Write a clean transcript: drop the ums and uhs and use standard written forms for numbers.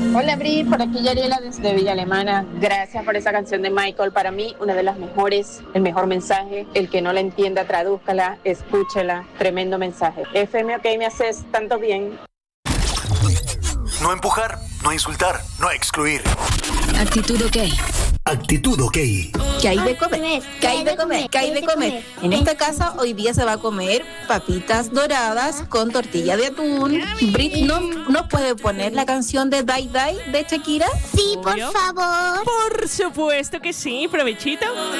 Hola Bri, por aquí Yariela desde Villa Alemana. Gracias por esa canción de Michael. Para mí, una de las mejores, el mejor mensaje. El que no la entienda, tradúzcala, escúchela. Tremendo mensaje. FM OK, me haces tanto bien. No empujar, no insultar, no excluir. Actitud OK. Actitud OK. ¿Qué hay de comer? ¿Qué hay de comer? ¿Qué hay de comer? En esta casa hoy día se va a comer papitas doradas con tortilla de atún. Brit, ¿no nos puede poner la canción de Die Die de Shakira? Sí, por favor. Por supuesto que sí, provechito.